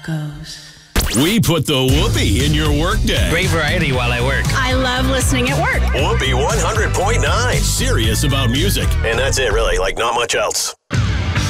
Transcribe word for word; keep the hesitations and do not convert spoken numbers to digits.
goes. We put the whoopee in your workday. Great variety while I work. I love listening at work. Whoopee one hundred point nine. Serious about music. And that's it, really. Like, not much else.